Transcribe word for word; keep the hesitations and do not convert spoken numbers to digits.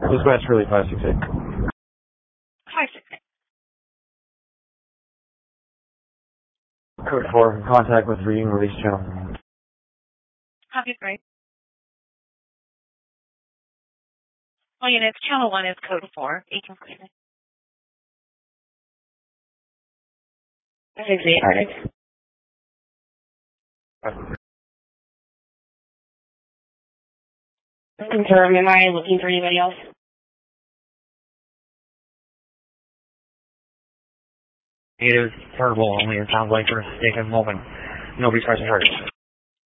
Dispatch really five six eight. five six eight. Code four, contact with reading release channel. Copy, great. All units, channel one is code four. eight completed. six eight, Arctic. Confirm, am I looking for anybody else? It is terrible, only it sounds like for a second moment. Nobody's pressing hard.